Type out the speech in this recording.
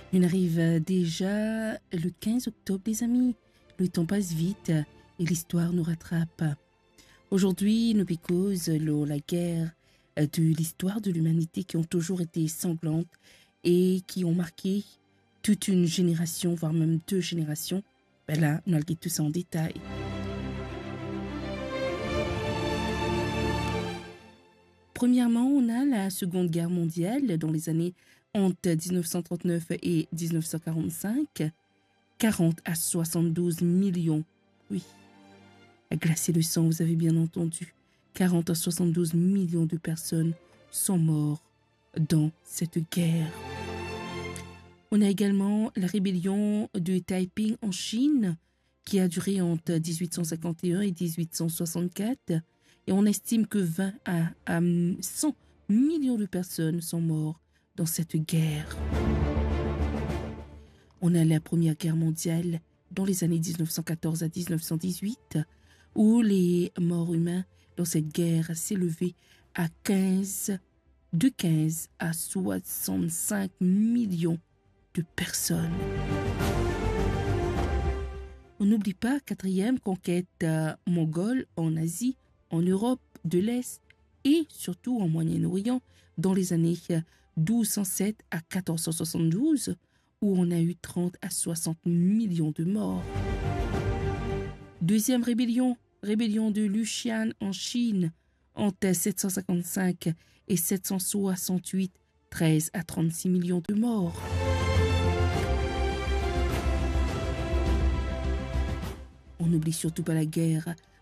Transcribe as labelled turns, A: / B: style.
A: On arrive déjà le 15 octobre, les amis. Le temps passe vite et l'histoire nous rattrape. Aujourd'hui, nous cause la guerre de l'histoire de l'humanité qui ont toujours été sanglantes et qui ont marqué toute une génération, voire même deux générations. Ben là, on a tout ça en détail. Premièrement, on a la Seconde Guerre mondiale dans les années entre 1939 et 1945. 40 à 72 millions, oui, a glacé le sang, vous avez bien entendu. 40 à 72 millions de personnes sont mortes dans cette guerre. On a également la rébellion de Taiping en Chine qui a duré entre 1851 et 1864 et on estime que 20 à 100 millions de personnes sont mortes dans cette guerre. On a la Première Guerre mondiale dans les années 1914 à 1918 où les morts humains dans cette guerre s'élevaient à 15 à 65 millions de personnes. On n'oublie pas, quatrième conquête mongole en Asie, en Europe de l'Est et surtout en Moyen-Orient dans les années 1207 à 1472 où on a eu 30 à 60 millions de morts. Deuxième rébellion de Luxian en Chine entre 755 et 768, 13 à 36 millions de morts. On n'oublie surtout pas la guerre